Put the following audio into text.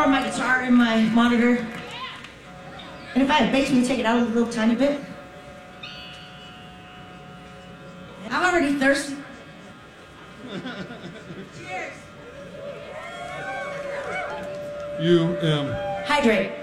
lower my guitar in my monitor. And if I have bass, we take it out a little tiny bit. I'm already thirsty. Cheers. You, Hydrate.